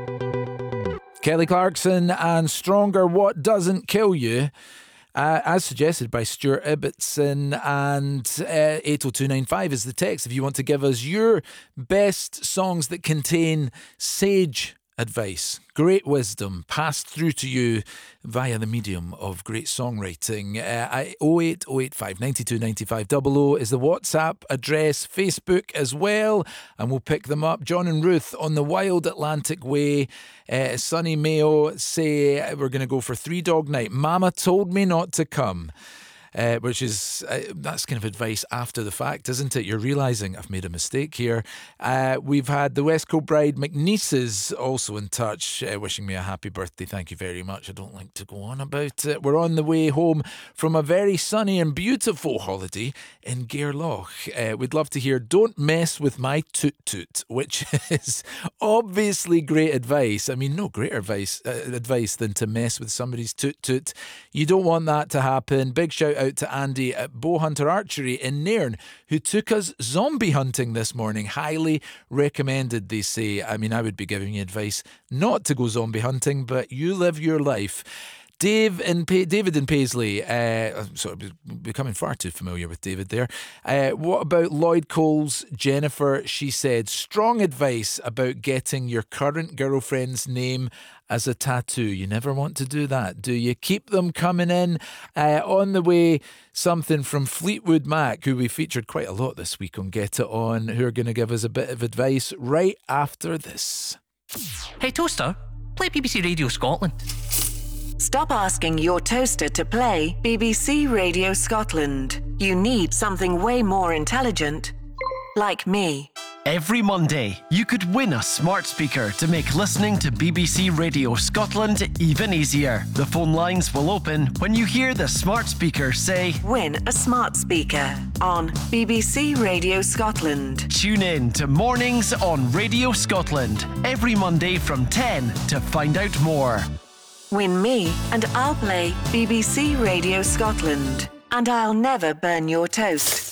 Kelly Clarkson and Stronger, What Doesn't Kill You, as suggested by Stuart Ibbotson, and 80295 is the text if you want to give us your best songs that contain sage advice, great wisdom passed through to you via the medium of great songwriting. 08085 92 95 00 is the WhatsApp address, Facebook as well, and we'll pick them up. John and Ruth on the Wild Atlantic Way. Sunny Mayo say we're going to go for Three Dog Night. Mama told me not to come. Which is, that's kind of advice after the fact, isn't it? You're realising I've made a mistake here. We've had the Westco Bride McNeeses also in touch, wishing me a happy birthday. Thank you very much. I don't like to go on about it. We're on the way home from a very sunny and beautiful holiday in Gairloch. We'd love to hear Don't Mess With My Toot Toot, which is obviously great advice. I mean, no greater advice than to mess with somebody's toot toot. You don't want that to happen. Big shout out to Andy at Bowhunter Archery in Nairn, who took us zombie hunting this morning. Highly recommended, they say. I mean, I would be giving you advice not to go zombie hunting, but you live your life. David in Paisley, sort of becoming far too familiar with David there. What about Lloyd Cole's Jennifer? She said, strong advice about getting your current girlfriend's name as a tattoo. You never want to do that, do you? Keep them coming in. On the way, something from Fleetwood Mac, who we featured quite a lot this week on Get It On, who are going to give us a bit of advice right after this. Hey Toaster, play BBC Radio Scotland. Stop asking your toaster to play BBC Radio Scotland. You need something way more intelligent, like me. Every Monday, you could win a smart speaker to make listening to BBC Radio Scotland even easier. The phone lines will open when you hear the smart speaker say, win a smart speaker on BBC Radio Scotland. Tune in to Mornings on Radio Scotland every Monday from 10 to find out more. Win me and I'll play BBC Radio Scotland. And I'll never burn your toast.